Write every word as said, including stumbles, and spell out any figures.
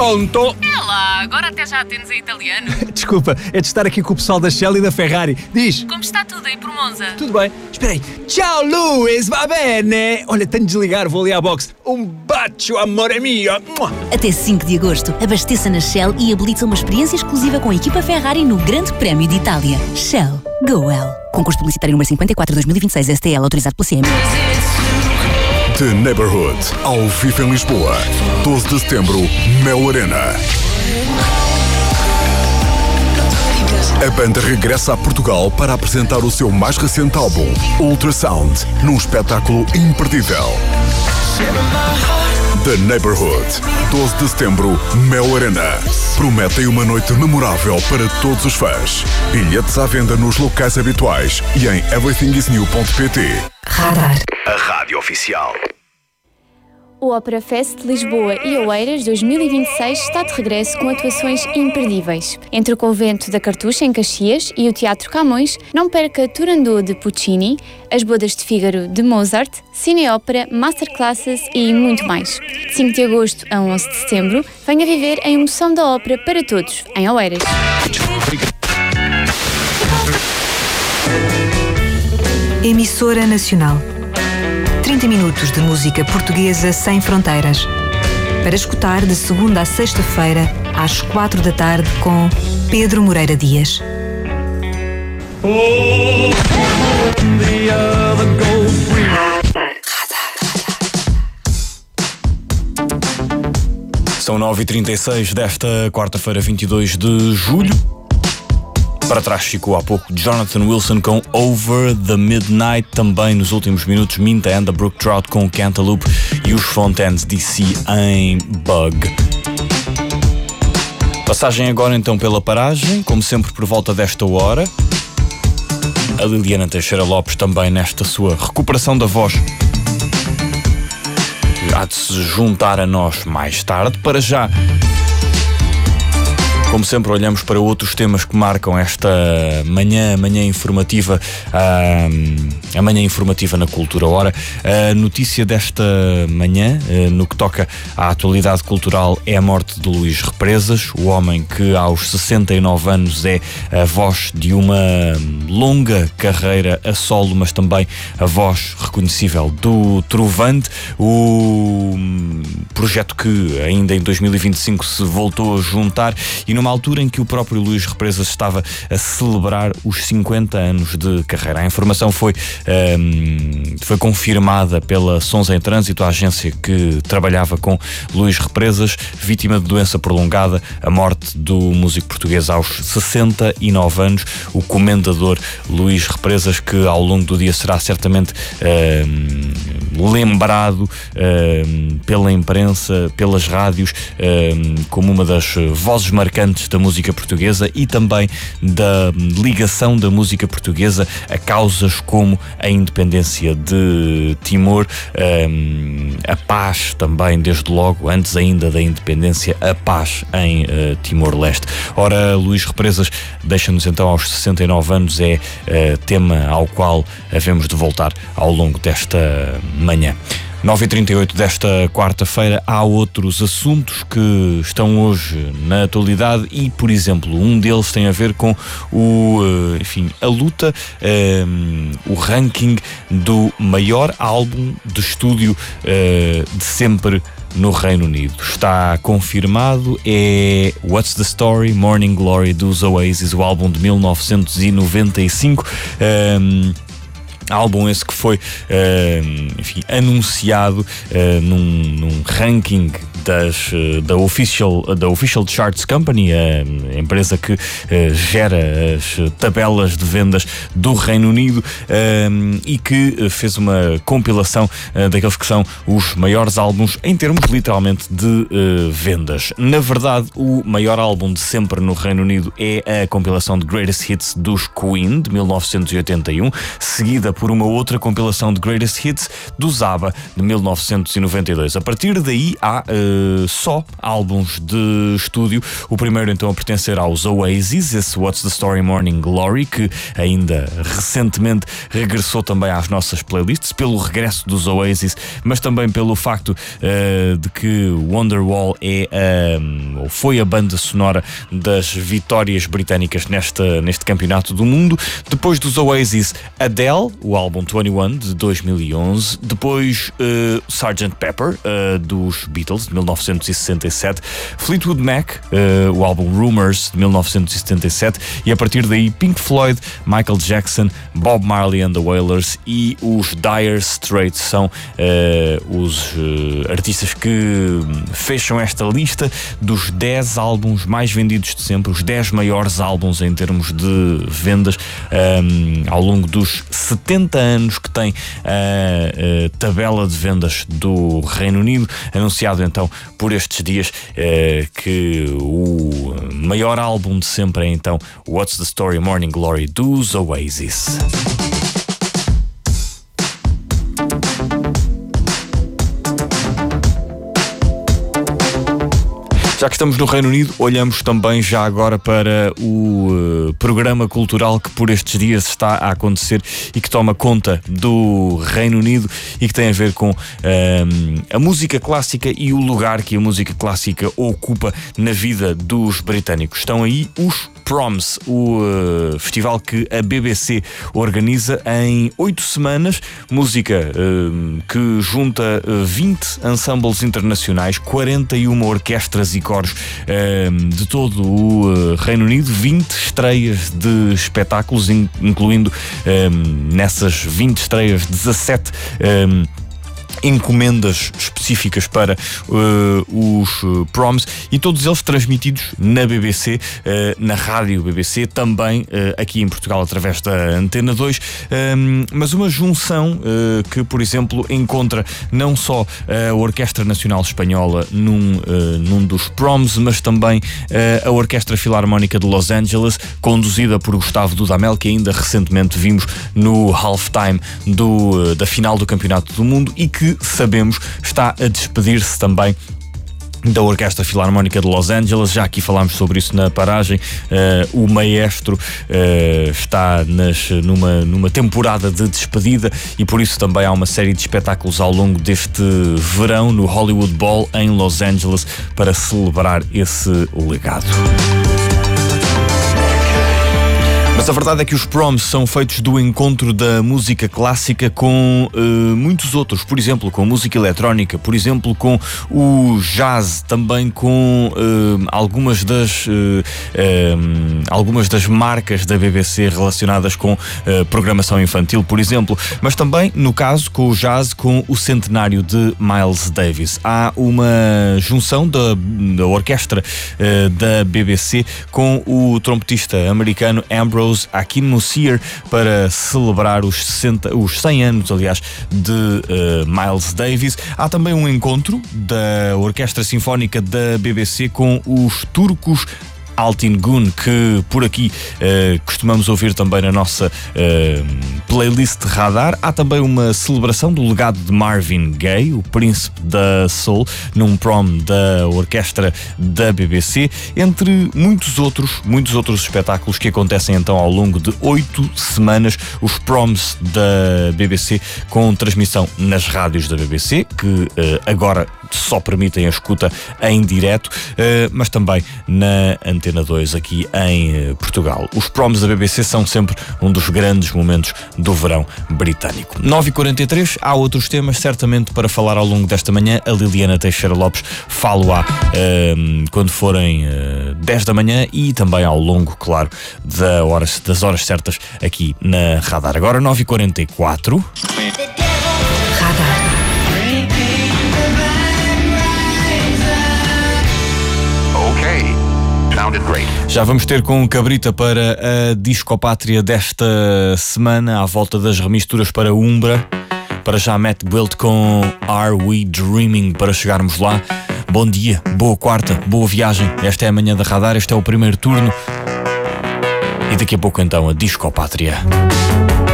Pronto? É lá, agora até já atendes em italiano. Desculpa, é de estar aqui com o pessoal da Shell e da Ferrari. Diz. Como está tudo aí por Monza? Tudo bem. Espera aí. Ciao, Luís, va bene? Olha, tenho de desligar, vou ali à boxe. Um bacio, amore mio. Até cinco de agosto, abasteça na Shell e habilite uma experiência exclusiva com a equipa Ferrari no Grande Prémio de Itália. Shell. Go well. Concurso publicitário número cinquenta e quatro de dois mil e vinte e seis S T L, autorizado pela C M. The Neighborhood, ao vivo em Lisboa. doze de setembro, Mel Arena. A banda regressa a Portugal para apresentar o seu mais recente álbum, Ultrasound, num espetáculo imperdível. The Neighborhood, doze de setembro, Mel Arena. Prometem uma noite memorável para todos os fãs. Bilhetes à venda nos locais habituais e em everything is new ponto pt. Radar. A rádio oficial. O Opera Fest de Lisboa e Oeiras dois mil e vinte e seis está de regresso com atuações imperdíveis. Entre o Convento da Cartucha, em Caxias, e o Teatro Camões, não perca Turandot de Puccini, As Bodas de Fígaro de Mozart, cineópera, masterclasses e muito mais. De cinco de agosto a onze de setembro, venha viver a emoção da ópera para todos, em Oeiras. Emissora Nacional. trinta minutos de música portuguesa sem fronteiras. Para escutar de segunda a sexta-feira, às quatro da tarde, com Pedro Moreira Dias. São nove e trinta e seis desta quarta-feira, vinte e dois de julho. Para trás ficou há pouco Jonathan Wilson com Over the Midnight. Também nos últimos minutos Minta and the Brook Trout com Cantaloupe e os Fontaines D C em Bug. Passagem agora então pela paragem, como sempre por volta desta hora. A Liliana Teixeira Lopes também nesta sua recuperação da voz. Há de se juntar a nós mais tarde. Para já, como sempre, olhamos para outros temas que marcam esta manhã, manhã informativa, a, a manhã informativa na Cultura Hora. A notícia desta manhã, no que toca à atualidade cultural, é a morte de Luís Represas, o homem que aos sessenta e nove anos é a voz de uma longa carreira a solo, mas também a voz reconhecível do Trovante, o projeto que ainda em dois mil e vinte e cinco se voltou a juntar e numa altura em que o próprio Luís Represas estava a celebrar os cinquenta anos de carreira. A informação foi, um, foi confirmada pela Sons em Trânsito, a agência que trabalhava com Luís Represas, vítima de doença prolongada, a morte do músico português aos sessenta e nove anos, o comendador Luís Represas, que ao longo do dia será certamente um, lembrado um, pela imprensa, pelas rádios, um, como uma das vozes marcantes da música portuguesa e também da ligação da música portuguesa a causas como a independência de Timor, a paz também, desde logo, antes ainda da independência, a paz em uh, Timor-Leste. Ora, Luís Represas deixa-nos então aos sessenta e nove anos, é uh, tema ao qual havemos de voltar ao longo desta manhã. nove e trinta e oito desta quarta-feira, há outros assuntos que estão hoje na atualidade e, por exemplo, um deles tem a ver com o, enfim, a luta, um, o ranking do maior álbum de estúdio uh, de sempre no Reino Unido. Está confirmado, é What's the Story? Morning Glory dos Oasis, o álbum de mil novecentos e noventa e cinco. Um, Álbum esse que foi, uh, enfim, anunciado uh, num, num ranking das, uh, da, official, da Official Charts Company, a empresa que uh, gera as tabelas de vendas do Reino Unido, uh, e que fez uma compilação uh, daqueles que são os maiores álbuns em termos literalmente de uh, vendas. Na verdade, o maior álbum de sempre no Reino Unido é a compilação de Greatest Hits dos Queen, de mil novecentos e oitenta e um, seguida por uma outra compilação de Greatest Hits dos ABBA, de mil novecentos e noventa e dois. A partir daí há uh, uh, só álbuns de estúdio. O primeiro então a pertencer aos Oasis, esse What's the Story Morning Glory, que ainda recentemente regressou também às nossas playlists, pelo regresso dos Oasis, mas também pelo facto uh, de que Wonderwall é, um, ou foi a banda sonora das vitórias britânicas nesta, neste campeonato do mundo. Depois dos Oasis, Adele, o álbum vinte e um de dois mil e onze. Depois uh, sergeant Pepper, uh, dos Beatles, de mil novecentos e sessenta e sete. Fleetwood Mac, uh, o álbum Rumours, de mil novecentos e setenta e sete. E a partir daí Pink Floyd, Michael Jackson, Bob Marley and the Wailers e os Dire Straits são uh, os uh, artistas que fecham esta lista dos dez álbuns mais vendidos de sempre, os dez maiores álbuns em termos de vendas um, ao longo dos setenta anos que tem a, a tabela de vendas do Reino Unido, anunciado então por estes dias uh, que o maior álbum de sempre é então What's the Story Morning Glory dos Oasis. Já que estamos no Reino Unido, olhamos também já agora para o uh, programa cultural que por estes dias está a acontecer e que toma conta do Reino Unido e que tem a ver com uh, a música clássica e o lugar que a música clássica ocupa na vida dos britânicos. Estão aí os Proms, o uh, festival que a B B C organiza em oito semanas, música uh, que junta uh, vinte ensembles internacionais, quarenta e uma orquestras e coros uh, de todo o uh, Reino Unido, vinte estreias de espetáculos, in, incluindo uh, nessas vinte estreias dezassete uh, encomendas específicas para uh, os uh, Proms, e todos eles transmitidos na B B C, uh, na rádio B B C, também uh, aqui em Portugal através da Antena dois, um, mas uma junção uh, que, por exemplo, encontra não só a Orquestra Nacional Espanhola num, uh, num dos Proms, mas também uh, a Orquestra Filarmónica de Los Angeles, conduzida por Gustavo Dudamel, que ainda recentemente vimos no halftime do, uh, da final do Campeonato do Mundo e que sabemos está a despedir-se também da Orquestra Filarmónica de Los Angeles. Já aqui falámos sobre isso na paragem. Uh, o maestro uh, está nas, numa, numa temporada de despedida e por isso também há uma série de espetáculos ao longo deste verão no Hollywood Bowl em Los Angeles para celebrar esse legado. Mas a verdade é que os Proms são feitos do encontro da música clássica com uh, muitos outros, por exemplo, com música eletrónica, por exemplo, com o jazz, também com uh, algumas das uh, uh, algumas das marcas da B B C relacionadas com uh, programação infantil, por exemplo, mas também, no caso, com o jazz, com o centenário de Miles Davis. Há uma junção da, da orquestra uh, da B B C com o trompetista americano Ambrose Akin Musier para celebrar os, sessenta, os cem anos, aliás, de uh, Miles Davis. Há também um encontro da Orquestra Sinfónica da B B C com os turcos Altin Gun, que por aqui uh, costumamos ouvir também na nossa uh, playlist Radar. Há também uma celebração do legado de Marvin Gaye, o príncipe da soul, num prom da orquestra da B B C, entre muitos outros, muitos outros espetáculos que acontecem então ao longo de oito semanas, os proms da B B C, com transmissão nas rádios da B B C, que uh, agora só permitem a escuta em direto, uh, mas também na Antena dois aqui em uh, Portugal. Os proms da B B C são sempre um dos grandes momentos do verão britânico. nove e quarenta e três, há outros temas certamente para falar ao longo desta manhã. A Liliana Teixeira Lopes falo-á uh, quando forem uh, dez da manhã e também ao longo, claro, da horas, das horas certas aqui na Radar. Agora nove e quarenta e quatro. Radar. Já vamos ter com Cabrita para a Discopátria desta semana, à volta das remisturas para Umbra. Para já Matt Wilt com Are We Dreaming para chegarmos lá. Bom dia, boa quarta, boa viagem. Esta é a manhã da Radar, este é o primeiro turno. E daqui a pouco então a Discopátria.